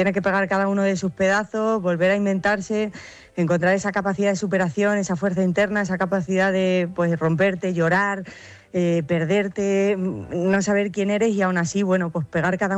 tiene que pegar cada uno de sus pedazos, volver a inventarse, encontrar esa capacidad de superación, esa fuerza interna, esa capacidad de pues romperte, llorar, perderte, no saber quién eres y aún así, bueno, pues pegar cada